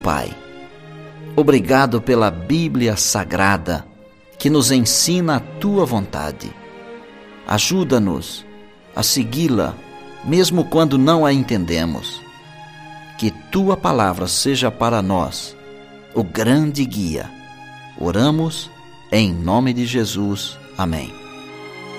Pai, obrigado pela Bíblia Sagrada que nos ensina a Tua vontade. Ajuda-nos a segui-la, mesmo quando não a entendemos. Que Tua palavra seja para nós o grande guia. Oramos em nome de Jesus. Amém.